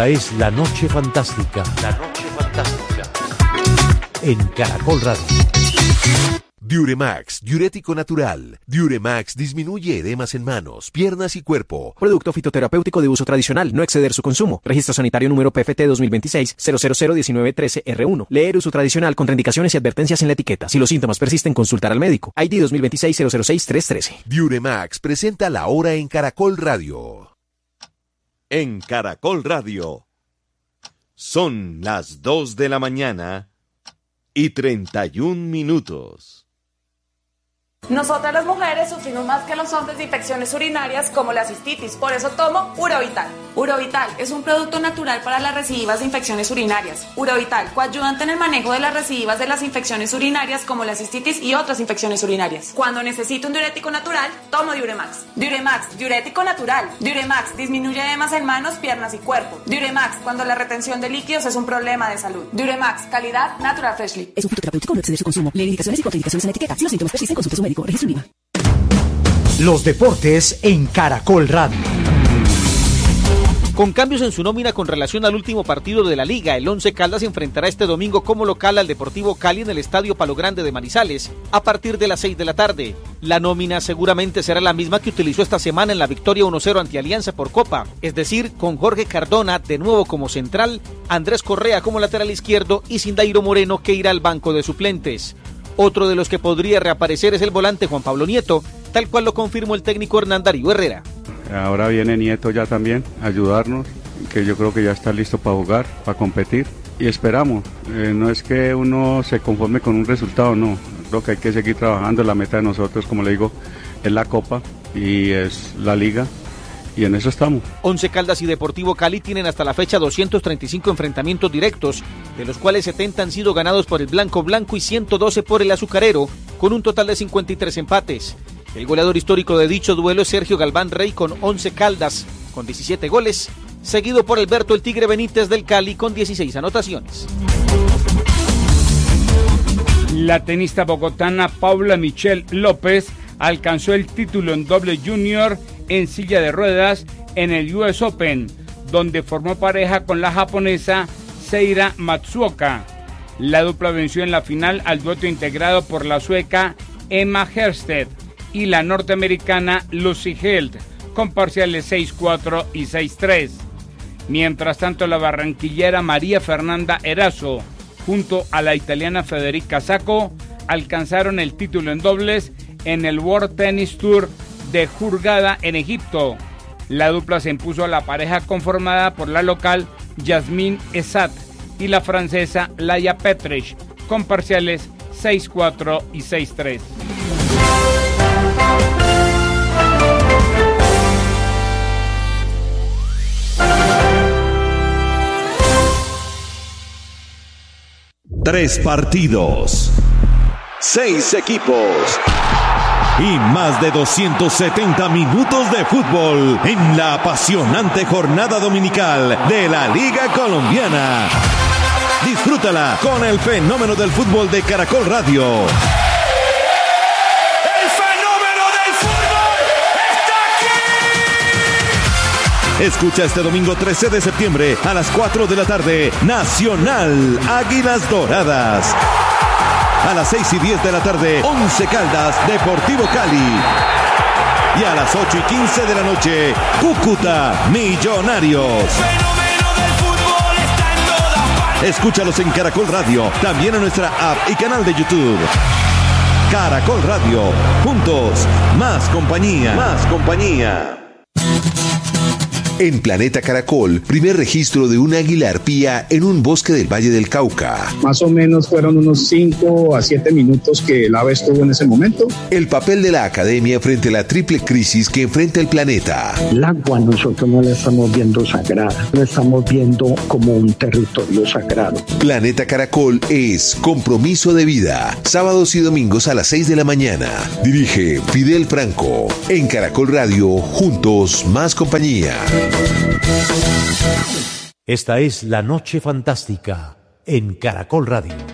Esta es La Noche Fantástica. La Noche Fantástica. En Caracol Radio. Diuremax, diurético natural. Diuremax disminuye edemas en manos, piernas y cuerpo. Producto fitoterapéutico de uso tradicional, no exceder su consumo. Registro sanitario número PFT 2026-0001913-R1. Leer uso tradicional, contraindicaciones y advertencias en la etiqueta. Si los síntomas persisten, consultar al médico. ID 2026-006-313. Diuremax presenta La Hora en Caracol Radio. En Caracol Radio. Son las 2 de la mañana y 31 minutos. Nosotras las mujeres sufrimos más que los hombres de infecciones urinarias como la cistitis, por eso tomo Urovital. Urovital es un producto natural para las recidivas de infecciones urinarias. Urovital, coayudante en el manejo de las recidivas de las infecciones urinarias como la cistitis y otras infecciones urinarias. Cuando necesito un diurético natural, tomo Diuremax. Diuremax, diurético natural. Diuremax disminuye edemas en manos, piernas y cuerpo. Diuremax, cuando la retención de líquidos es un problema de salud. Diuremax, calidad Natural Freshly. Es un fitoterapéutico, no exceder su consumo. Leer indicaciones y contraindicaciones en la etiqueta. Si los síntomas persisten, consulte a su médico. Registro IVA. Los deportes en Caracol Radio. Con cambios en su nómina con relación al último partido de la Liga, el Once Caldas enfrentará este domingo como local al Deportivo Cali en el Estadio Palo Grande de Manizales a partir de las 6 de la tarde. La nómina seguramente será la misma que utilizó esta semana en la victoria 1-0 ante Alianza por Copa, es decir, con Jorge Cardona de nuevo como central, Andrés Correa como lateral izquierdo y Sindairo Moreno que irá al banco de suplentes. Otro de los que podría reaparecer es el volante Juan Pablo Nieto, tal cual lo confirmó el técnico Hernán Darío Herrera. Ahora viene Nieto ya también a ayudarnos, que yo creo que ya está listo para jugar, para competir y esperamos. No es que uno se conforme con un resultado, no. Creo que hay que seguir trabajando. La meta de nosotros, como le digo, es la Copa y es la Liga. Y en eso estamos. Once Caldas y Deportivo Cali tienen hasta la fecha 235 enfrentamientos directos, de los cuales 70 han sido ganados por el Blanco y 112 por el Azucarero, con un total de 53 empates. El goleador histórico de dicho duelo es Sergio Galván Rey con 11 Caldas, con 17 goles, seguido por Alberto el Tigre Benítez del Cali con 16 anotaciones. La tenista bogotana Paula Michelle López alcanzó el título en doble junior en silla de ruedas en el US Open, donde formó pareja con la japonesa Seira Matsuoka. La dupla venció en la final al dueto integrado por la sueca Emma Hersted y la norteamericana Lucy Held, con parciales 6-4 y 6-3. Mientras tanto, la barranquillera María Fernanda Erazo, junto a la italiana Federica Sacco, alcanzaron el título en dobles en el World Tennis Tour de Hurghada en Egipto. La dupla se impuso a la pareja conformada por la local Yasmine Esat y la francesa Laia Petrich, con parciales 6-4 y 6-3. Tres partidos, 6 equipos y más de 270 minutos de fútbol en la apasionante jornada dominical de la Liga Colombiana. Disfrútala con el fenómeno del fútbol de Caracol Radio. ¡El fenómeno del fútbol está aquí! Escucha este domingo 13 de septiembre a las 4 de la tarde, Nacional Águilas Doradas. A las 6:10 de la tarde, Once Caldas, Deportivo Cali. Y a las 8:15 de la noche, Cúcuta Millonarios. El fenómeno del fútbol está en todas partes. Escúchalos en Caracol Radio, también en nuestra app y canal de YouTube. Caracol Radio, juntos, más compañía. Más compañía. En Planeta Caracol, primer registro de un águila arpía en un bosque del Valle del Cauca. Más o menos fueron unos 5 a 7 minutos que el ave estuvo en ese momento. El papel de la academia frente a la triple crisis que enfrenta el planeta. El agua nosotros no la estamos viendo sagrada, la estamos viendo como un territorio sagrado. Planeta Caracol es compromiso de vida. Sábados y domingos a las 6 de la mañana. Dirige Fidel Franco. En Caracol Radio, juntos, más compañía. Esta es La Noche Fantástica en Caracol Radio.